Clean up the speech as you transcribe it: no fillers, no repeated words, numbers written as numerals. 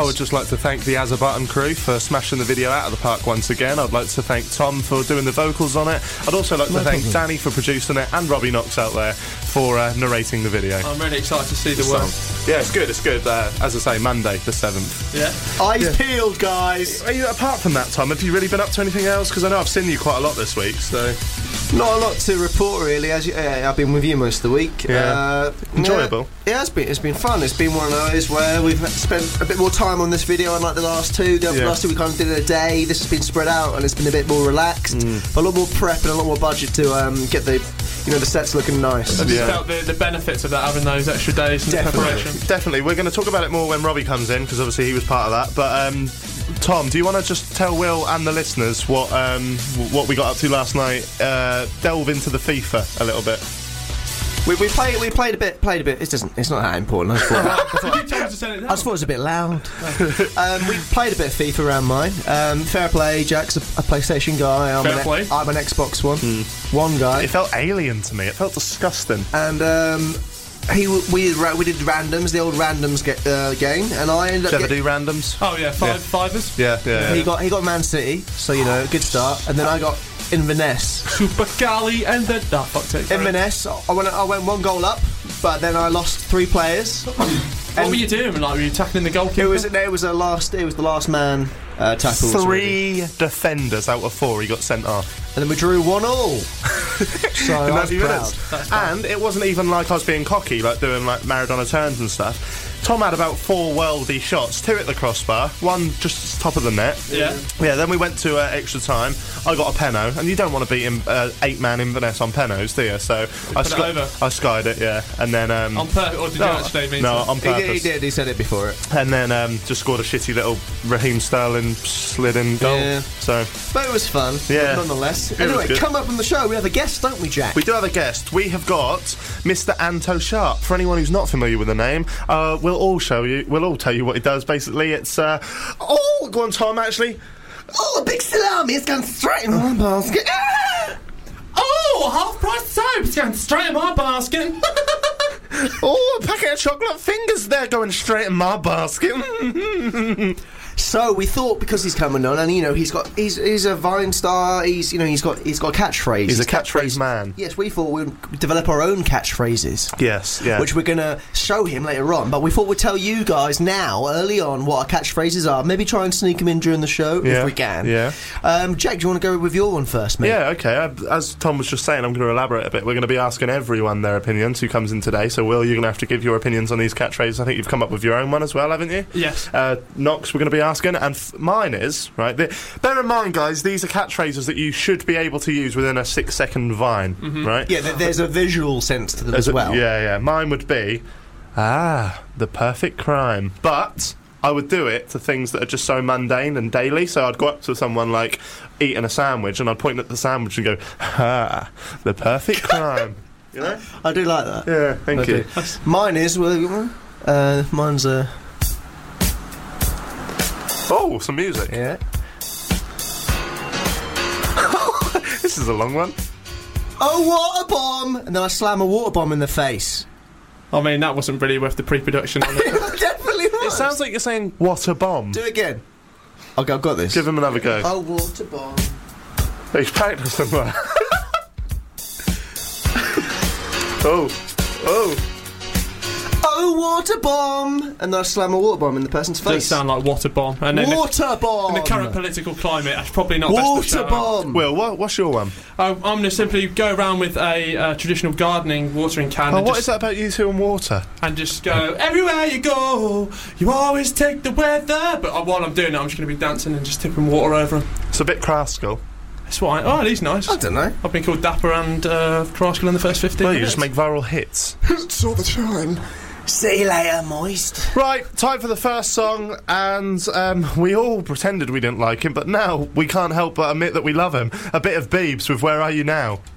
I would just like to thank the Azabutton crew for smashing the video out of the park once again. I'd like to thank Tom for doing the vocals on it. I'd also like to thank Danny for producing it, and Robbie Knox out there for narrating the video. I'm really excited to see the work. Yeah, it's good. As I say, Monday the 7th. Yeah. Eyes peeled, guys. Apart from that, Tom, have you really been up to anything else? Because I know I've seen you quite a lot this week, so... Not a lot to report, really. As I've been with you most of the week. Yeah. Enjoyable. Yeah, it's been fun. It's been one of those where we've spent a bit more time on this video, unlike the last two. The last two we kind of did it a day. This has been spread out, and it's been a bit more relaxed. A lot more prep and a lot more budget to get the sets looking nice. I just felt the benefits of that, having those extra days and preparation. Definitely. We're going to talk about it more when Robbie comes in, because obviously he was part of that. But Tom, do you want to just tell Will and the listeners what we got up to last night? Delve into the FIFA a little bit. We played a bit. It's not that important. I just thought it was a bit loud. We played a bit of FIFA around mine. Fair play. Jack's a PlayStation guy. I'm an Xbox one. One guy. It felt alien to me. It felt disgusting. And we did randoms, the old randoms game, and I ended up. Did you ever do randoms? Oh yeah, fivers. Yeah. He got Man City, so good start, and then I got Inverness. Super Cali and the Inverness. I went one goal up, but then I lost 3 players. What were you doing? Like, were you tackling the goalkeeper? It was the last man tackles. 3 defenders out of 4 he got sent off, and then we drew 1-1. So I was proud. And it wasn't even like I was being cocky, like doing like Maradona turns and stuff. Tom had about 4 worldy shots, 2 at the crossbar, 1 just top of the net. Yeah. Then we went to extra time. I got a penno, and you don't want to beat 8-man Inverness on pennos, do you? So I skied it, and then on purpose, or did you actually mean? No, on purpose. He did. He said it before it. And then just scored a shitty little Raheem Sterling slid-in goal. Yeah. So, but it was fun. Yeah. Nonetheless. Anyway, come up on the show. We have a guest, don't we, Jack? We do have a guest. We have got Mr. Anto Sharp. For anyone who's not familiar with the name, we'll all tell you what he does. Basically, it's go on, Tom. Actually, a big salami is going straight in my basket. A half-price soap is going straight in my basket. A packet of chocolate fingers, they're going straight in my basket. So we thought, because he's coming on, and he's a Vine star. He's got a catchphrase. He's a catchphrase man. Yes, we thought we'd develop our own catchphrases. Yes, yeah. Which we're gonna show him later on. But we thought we'd tell you guys now, early on, what our catchphrases are. Maybe try and sneak them in during the show if we can. Yeah. Jack, do you want to go with your one first, mate? Yeah. Okay. As Tom was just saying, I'm going to elaborate a bit. We're going to be asking everyone their opinions who comes in today. So, Will, you're going to have to give your opinions on these catchphrases. I think you've come up with your own one as well, haven't you? Yes. Knox, we're going to be asking, and mine is, right, bear in mind, guys, these are catchphrases that you should be able to use within a 6-second Vine, right? Yeah, there's a visual sense to them as well. Yeah. Mine would be, the perfect crime. But I would do it to things that are just so mundane and daily, so I'd go up to someone like eating a sandwich, and I'd point at the sandwich and go, the perfect crime. You know? I do like that. Yeah, thank you. Mine is, mine's a... Oh, some music. Yeah. This is a long one. Oh, water bomb! And then I slam a water bomb in the face. I mean, that wasn't really worth the pre-production on it. It definitely was. It sounds like you're saying, what a bomb. Do it again. Okay, I've got this. Give him another go. Oh, water bomb. He's practicing that. Oh, water bomb! And then I slam a water bomb in the person's face. Does sound like water bomb. And then water bomb! In the current political climate, that's probably not water best to shout bomb! out. Will, what's your one? I'm going to simply go around with a traditional gardening watering can. What is that about you two and water? And just go, everywhere you go, you always take the weather. But while I'm doing it, I'm just going to be dancing and just tipping water over them. It's a bit Craskell. That's why. He's nice. I don't know. I've been called Dapper and Craskell in the first 15 Well, minutes. you just make viral hits. It's all the time. See you later, moist. Right, time for the first song, and we all pretended we didn't like him, but now we can't help but admit that we love him. A bit of Biebs with Where Are You Now?